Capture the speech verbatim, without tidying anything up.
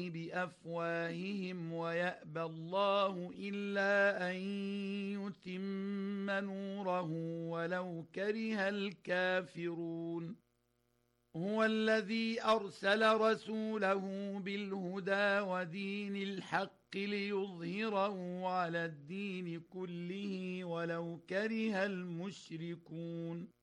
بأفواههم ويأبى الله إلا أن يتم نوره ولو كره الكافرون. هو الذي أرسل رسوله بالهدى ودين الحق ليظهره على الدين كله ولو كره المشركون.